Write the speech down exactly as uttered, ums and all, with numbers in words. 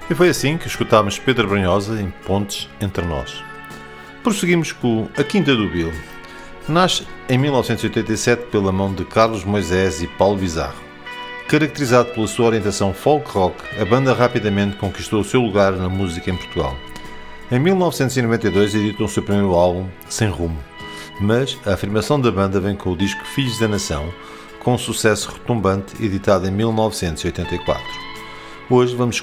E foi assim que escutámos Pedro Brunhosa em Pontes Entre Nós. Prosseguimos com A Quinta do Bill. Nasce em mil novecentos e oitenta e sete pela mão de Carlos Moisés e Paulo Bizarro. Caracterizado pela sua orientação folk rock, a banda rapidamente conquistou o seu lugar na música em Portugal. Em mil novecentos e noventa e dois editam o seu primeiro álbum, Sem Rumo, mas a afirmação da banda vem com o disco Filhos da Nação, com um sucesso retumbante editado em mil novecentos e oitenta e quatro. Hoje vamos